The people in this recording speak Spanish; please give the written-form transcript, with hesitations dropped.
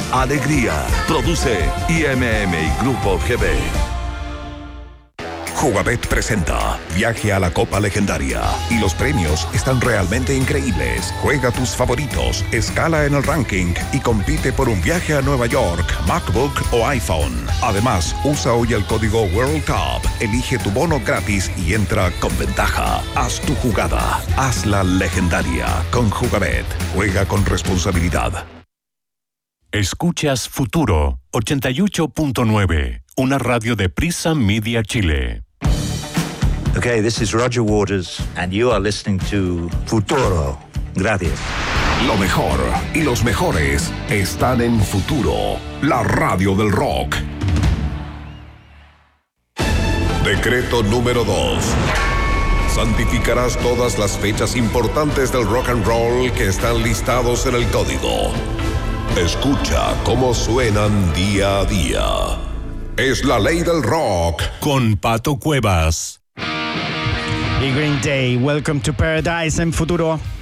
alegría. Produce IMM y Grupo GB. Jugabet presenta Viaje a la Copa Legendaria y los premios están realmente increíbles. Juega tus favoritos, escala en el ranking y compite por un viaje a Nueva York, MacBook o iPhone. Además, usa hoy el código World Cup, elige tu bono gratis y entra con ventaja. Haz tu jugada, hazla legendaria con Jugabet. Juega con responsabilidad. Escuchas Futuro 88.9, una radio de Prisa Media Chile. Okay, this is Roger Waters, and you are listening to Futuro. Gracias. Lo mejor y los mejores están en Futuro, la radio del rock. Decreto número 2. Santificarás todas las fechas importantes del rock and roll que están listados en el código. Escucha cómo suenan día a día. Es la ley del rock. Con Pato Cuevas. Y Green Day, Welcome to Paradise en Futuro.